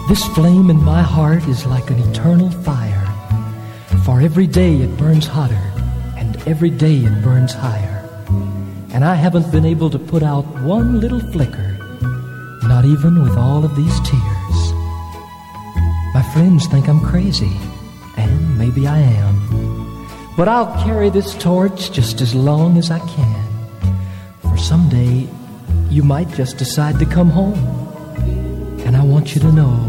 This flame in my heart is like an eternal fire, for every day it burns hotter, and every day it burns higher. And I haven't been able to put out one little flicker, not even with all of these tears. My friends think I'm crazy, and maybe I am, but I'll carry this torch just as long as I can, for someday you might just decide to come home, and I want you to know